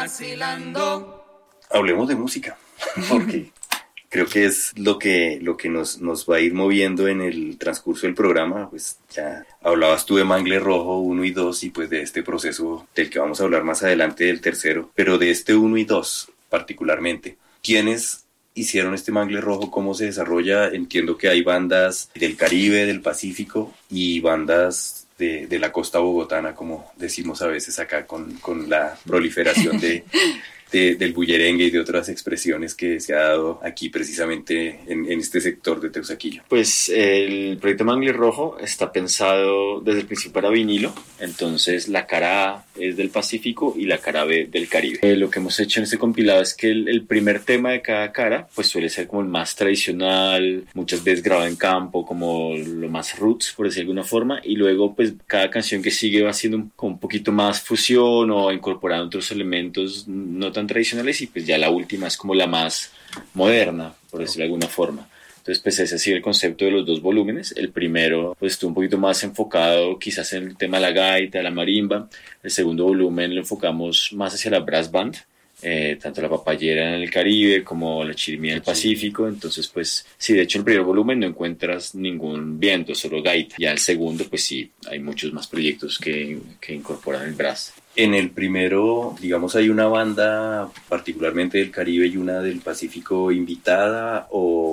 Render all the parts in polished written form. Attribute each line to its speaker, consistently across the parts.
Speaker 1: vacilando.
Speaker 2: Hablemos de música, porque creo que es lo que nos va a ir moviendo en el transcurso del programa. Pues ya hablabas tú de Mangle Rojo 1 y 2 y pues de este proceso del que vamos a hablar más adelante del tercero, pero de este 1 y 2 particularmente. ¿Quiénes hicieron este Mangle Rojo? ¿Cómo se desarrolla? Entiendo que hay bandas del Caribe, del Pacífico y bandas de la costa bogotana, como decimos a veces acá con la proliferación del bullerengue y de otras expresiones que se ha dado aquí precisamente en este sector de Teusaquillo.
Speaker 3: Pues el proyecto Mangle Rojo está pensado desde el principio para vinilo, entonces la cara A es del Pacífico y la cara B del Caribe. Lo que hemos hecho en este compilado es que el primer tema de cada cara pues suele ser como el más tradicional, muchas veces grabado en campo, como lo más roots, por decirlo de alguna forma, y luego pues cada canción que sigue va siendo como un poquito más fusión o incorporando otros elementos no tan tradicionales, y pues ya la última es como la más moderna, por decirlo de alguna forma. Entonces pues ese ha sido el concepto de los dos volúmenes. El primero pues estuvo un poquito más enfocado quizás en el tema de la gaita, la marimba. El segundo volumen lo enfocamos más hacia la brass band, tanto la papayera en el Caribe como la chirimía en el Pacífico. Entonces pues sí, de hecho en el primer volumen no encuentras ningún viento, solo gaita. Ya el segundo pues sí, hay muchos más proyectos que incorporan el brass.
Speaker 2: En el primero, digamos, hay una banda particularmente del Caribe y una del Pacífico invitada,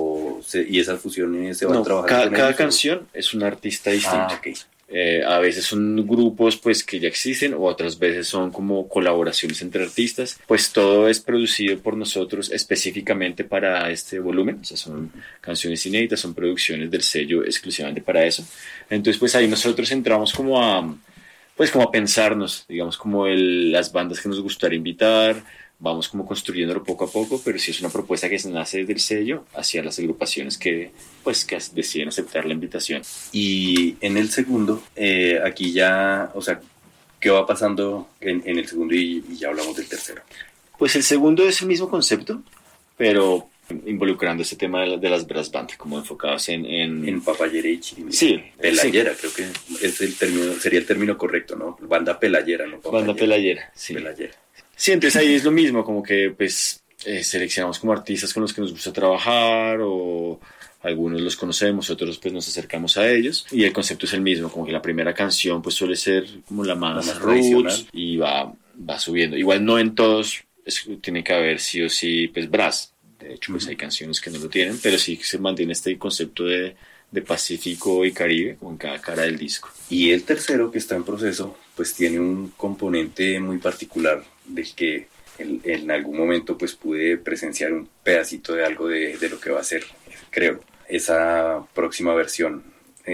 Speaker 2: y esas fusiones se van trabajando.
Speaker 3: Cada canción es un artista distinto.
Speaker 2: Okay.
Speaker 3: A veces son grupos pues que ya existen, o otras veces son como colaboraciones entre artistas. Pues todo es producido por nosotros específicamente para este volumen. O sea, son canciones inéditas, son producciones del sello exclusivamente para eso. Entonces pues ahí nosotros entramos como a pensarnos, digamos, como las bandas que nos gustaría invitar. Vamos como construyéndolo poco a poco, pero sí es una propuesta que se nace desde el sello hacia las agrupaciones que deciden aceptar la invitación.
Speaker 2: Y en el segundo, aquí ya, o sea, ¿qué va pasando en el segundo y ya hablamos del tercero?
Speaker 3: Pues el segundo es el mismo concepto, pero involucrando este tema de las brass band, como enfocados en
Speaker 2: papayera y chirimía.
Speaker 3: Sí.
Speaker 2: Pelayera,
Speaker 3: sí.
Speaker 2: Creo que es sería el término correcto, ¿no? Banda pelayera, ¿no? Papayera.
Speaker 3: Banda pelayera, sí.
Speaker 2: Pelayera.
Speaker 3: Sí, entonces ahí es lo mismo, como que pues seleccionamos como artistas con los que nos gusta trabajar, o algunos los conocemos, otros pues nos acercamos a ellos, y el concepto es el mismo, como que la primera canción pues suele ser como la más tradicional y va subiendo. Igual no en todos tiene que haber sí o sí pues brass. De hecho, pues hay canciones que no lo tienen, pero sí se mantiene este concepto de Pacífico y Caribe con cada cara del disco.
Speaker 2: Y el tercero, que está en proceso, pues tiene un componente muy particular del que en algún momento pues pude presenciar un pedacito de algo de lo que va a ser, creo, esa próxima versión.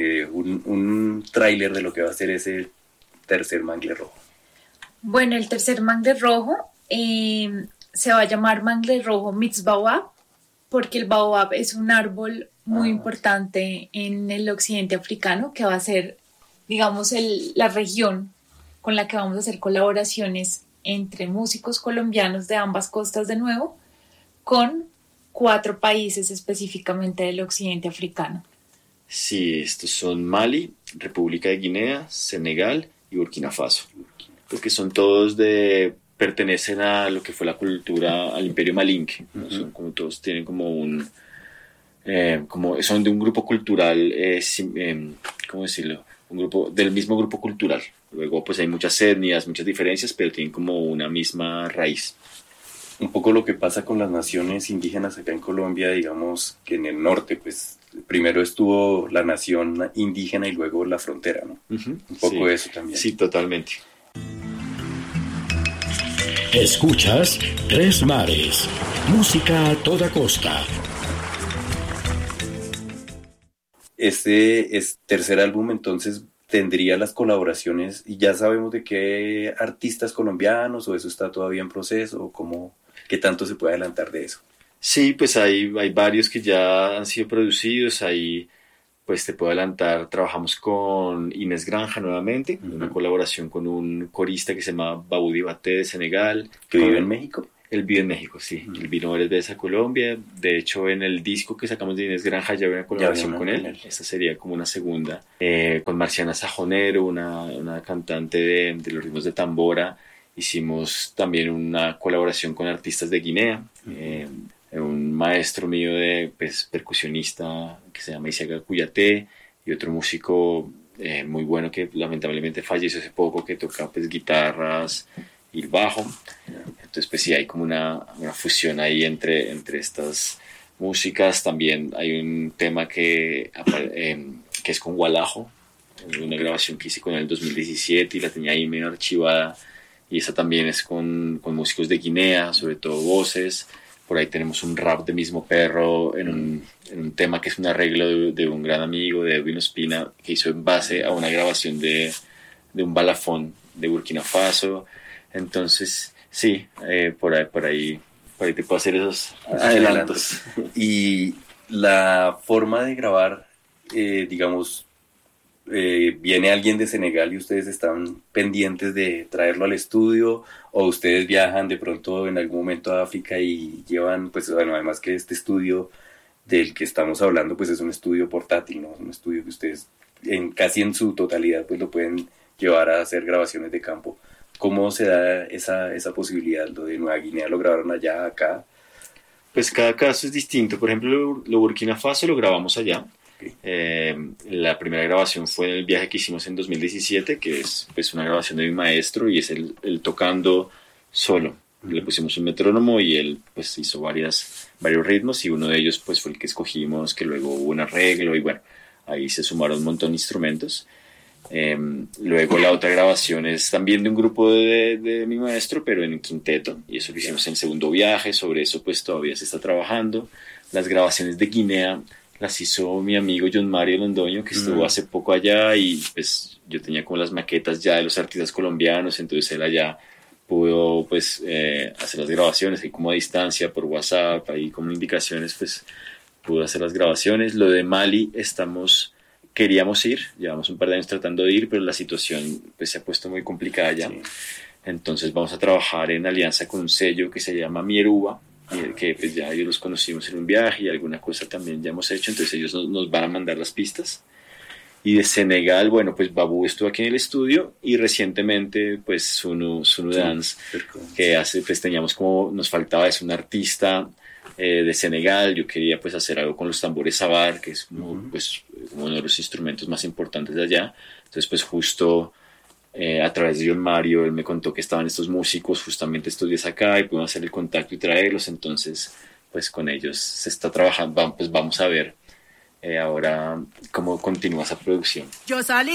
Speaker 2: Un tráiler de lo que va a ser ese tercer Mangle Rojo.
Speaker 1: Bueno, el tercer Mangle Rojo se va a llamar Mangle Rojo Meets Baobab, porque el baobab es un árbol muy importante en el occidente africano, que va a ser, digamos, la región con la que vamos a hacer colaboraciones entre músicos colombianos de ambas costas de nuevo, con 4 países específicamente del occidente africano.
Speaker 3: Sí, estos son Mali, República de Guinea, Senegal y Burkina Faso, porque son todos pertenecen a lo que fue la cultura, al Imperio Malinke, ¿no? Son como todos tienen como son de un grupo cultural, ¿cómo decirlo? Del mismo grupo cultural. Luego pues hay muchas etnias, muchas diferencias, pero tienen como una misma raíz.
Speaker 2: Un poco lo que pasa con las naciones indígenas acá en Colombia, digamos que en el norte pues primero estuvo la nación indígena y luego la frontera, ¿no? Un poco
Speaker 3: sí,
Speaker 2: eso también.
Speaker 3: Sí, totalmente.
Speaker 4: Escuchas Tres Mares, música a toda costa.
Speaker 2: Este tercer álbum entonces tendría las colaboraciones, y ya sabemos de qué artistas colombianos, o eso está todavía en proceso, o qué tanto se puede adelantar de eso.
Speaker 3: Sí, pues hay varios que ya han sido producidos. Ahí pues te puedo adelantar, trabajamos con Inés Granja nuevamente, una colaboración con un corista que se llama Babou Diabaté de Senegal.
Speaker 2: ¿Que vive en México?
Speaker 3: Él vive en México, sí. Él vino varias veces a Colombia. De hecho, en el disco que sacamos de Inés Granja ya había una colaboración con él. Esta sería como una segunda. Con Marciana Sajonero, una cantante de los ritmos de tambora Hicimos también una colaboración con artistas de Guinea, un maestro mío de percusionista que se llama Isiaga Cuyaté, y otro músico muy bueno que lamentablemente falleció hace poco, que toca pues guitarras y el bajo. Entonces pues sí, hay como una fusión ahí entre estas músicas. También hay un tema que es con Gualajo, una grabación que hice con él en el 2017 y la tenía ahí medio archivada, y esa también es con músicos de Guinea, sobre todo voces. Por ahí tenemos un rap de Mismo Perro en un tema que es un arreglo de un gran amigo, de Edwin Ospina, que hizo en base a una grabación de un balafón de Burkina Faso. Entonces sí, por ahí te puedo hacer esos adelantos.
Speaker 2: Y la forma de grabar, digamos, viene alguien de Senegal y ustedes están pendientes de traerlo al estudio, o ustedes viajan de pronto en algún momento a África y llevan, pues bueno, además que este estudio del que estamos hablando pues es un estudio portátil, ¿no? Es un estudio que ustedes casi en su totalidad pues lo pueden llevar a hacer grabaciones de campo. ¿Cómo se da esa posibilidad? Lo de Nueva Guinea lo grabaron allá, acá.
Speaker 3: Pues cada caso es distinto. Por ejemplo, lo Burkina Faso lo grabamos allá. La primera grabación fue en el viaje que hicimos en 2017, que es pues una grabación de mi maestro, y es él tocando solo. Le pusimos un metrónomo y él pues hizo varios ritmos, y uno de ellos pues fue el que escogimos, que luego hubo un arreglo y bueno, ahí se sumaron un montón de instrumentos. Luego la otra grabación es también de un grupo de mi maestro, pero en quinteto, y eso lo hicimos en el segundo viaje. Sobre eso pues todavía se está trabajando. Las grabaciones de Guinea las hizo mi amigo John Mario Londoño, que estuvo hace poco allá, y pues yo tenía como las maquetas ya de los artistas colombianos, entonces él allá pudo pues hacer las grabaciones ahí como a distancia por WhatsApp, ahí como indicaciones, pues pudo hacer las grabaciones. Lo de Mali queríamos ir, llevamos un par de años tratando de ir, pero la situación pues se ha puesto muy complicada ya. Sí. Entonces vamos a trabajar en alianza con un sello que se llama Mieruba, que pues ya ellos los conocimos en un viaje y alguna cosa también ya hemos hecho, entonces ellos nos van a mandar las pistas. Y de Senegal, bueno, pues Babú estuvo aquí en el estudio, y recientemente pues Sunu Dance, que pues teníamos como, nos faltaba, es un artista de Senegal. Yo quería pues hacer algo con los tambores sabar, que es como, pues, uno de los instrumentos más importantes de allá. Entonces pues justo a través de John Mario, él me contó que estaban estos músicos justamente estos días acá y pudimos hacer el contacto y traerlos. Entonces pues con ellos se está trabajando, pues vamos a ver ahora cómo continúa esa producción. Yo salí